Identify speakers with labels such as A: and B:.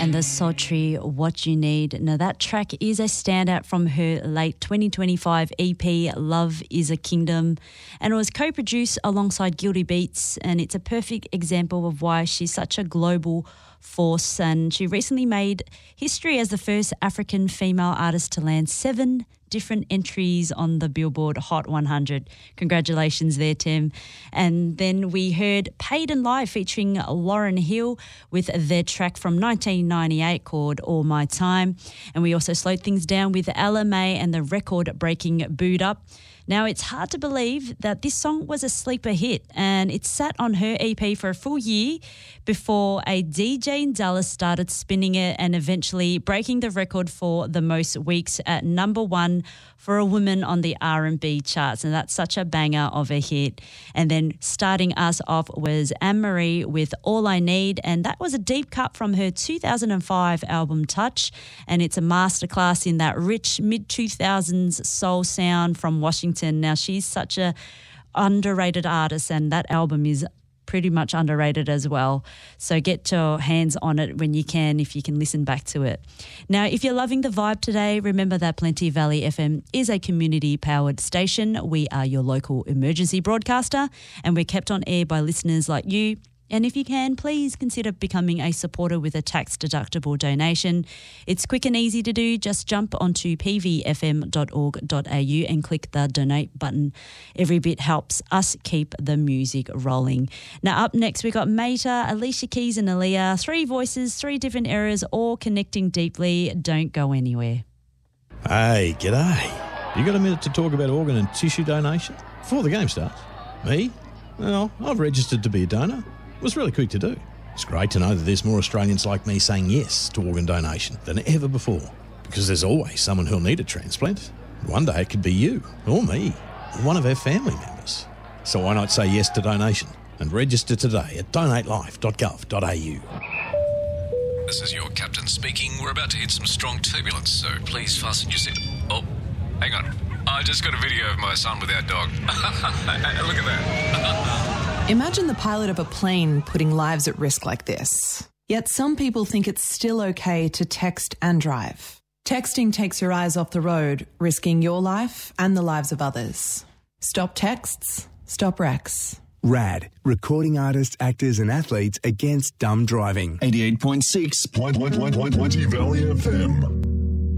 A: and the sultry What You Need. Now that track is a standout from her late 2025 EP Love Is a Kingdom, and it was co-produced alongside Guilty Beats, and it's a perfect example of why she's such a global force. And she recently made history as the first African female artist to land 7 different entries on the Billboard Hot 100. Congratulations there, Tim. And then we heard Paid in Live featuring Lauryn Hill with their track from 1998 called All My Time. And we also slowed things down with Ella Mai and the record-breaking Boot Up. Now, it's hard to believe that this song was a sleeper hit, and it sat on her EP for a full year before a DJ in Dallas started spinning it and eventually breaking the record for the most weeks at number 1 for a woman on the R&B charts. And that's such a banger of a hit. And then starting us off was Anne-Marie with All I Need, and that was a deep cut from her 2005 album Touch, and it's a masterclass in that rich mid-2000s soul sound from Washington. Now, she's such a underrated artist, and that album is pretty much underrated as well. So get your hands on it when you can, if you can listen back to it. Now, if you're loving the vibe today, remember that Plenty Valley FM is a community-powered station. We are your local emergency broadcaster, and we're kept on air by listeners like you. And if you can, please consider becoming a supporter with a tax-deductible donation. It's quick and easy to do. Just jump onto pvfm.org.au and click the donate button. Every bit helps us keep the music rolling. Now, up next, we've got Mater, Alicia Keys and Aaliyah. 3 voices, 3 different eras, all connecting deeply. Don't go anywhere.
B: Hey, g'day. You got a minute to talk about organ and tissue donation? Before the game starts. Me? Well, I've registered to be a donor. It was really quick to do. It's great to know that there's more Australians like me saying yes to organ donation than ever before, because there's always someone who'll need a transplant. One day it could be you, or me, or one of our family members. So why not say yes to donation and register today at donatelife.gov.au.
C: This is your captain speaking. We're about to hit some strong turbulence, so please fasten your seat. Oh, hang on. I just got a video of my son with our dog. Look at that.
D: Imagine the pilot of a plane putting lives at risk like this. Yet some people think it's still okay to text and drive. Texting takes your eyes off the road, risking your life and the lives of others. Stop texts, stop wrecks.
E: RAD, recording artists, actors and athletes against dumb driving.
F: 88.6 Plenty Valley FM.